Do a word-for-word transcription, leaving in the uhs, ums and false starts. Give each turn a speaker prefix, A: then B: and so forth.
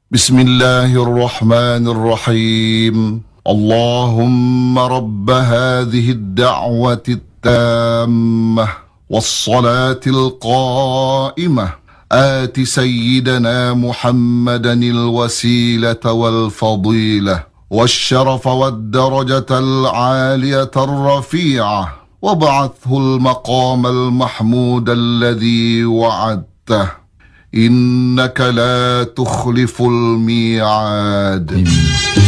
A: بسم الله الرحمن الرحيم. اللهم رب هذه الدعوة التامة والصلاة القائمة آت سيدنا محمدا الوسيلة والفضيلة والشرف والدرجة العالية الرفيعة وابعثه المقام المحمود الذي وعدته إنك لا تخلف الميعاد.